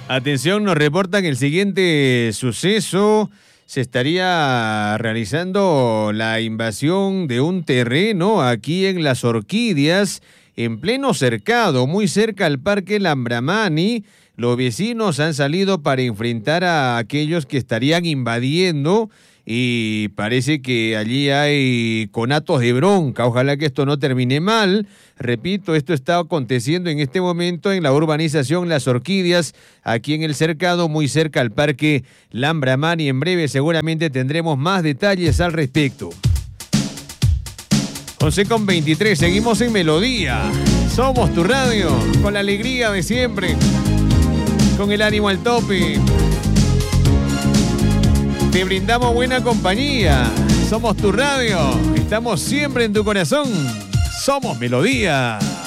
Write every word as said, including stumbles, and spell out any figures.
Atención, nos reportan el siguiente suceso. Se estaría realizando la invasión de un terreno aquí en Las Orquídeas, en pleno cercado, muy cerca al Parque Lambramani. Los vecinos han salido para enfrentar a aquellos que estarían invadiendo y parece que allí hay conatos de bronca. Ojalá que esto no termine mal. Repito, esto está aconteciendo en este momento en la urbanización Las Orquídeas, aquí en el cercado, muy cerca al Parque Lambramani. En breve seguramente tendremos más detalles al respecto. once con veintitrés, seguimos en Melodía. Somos tu radio, con la alegría de siempre, con el ánimo al tope. Te brindamos buena compañía. Somos tu radio, estamos siempre en tu corazón. Somos Melodía.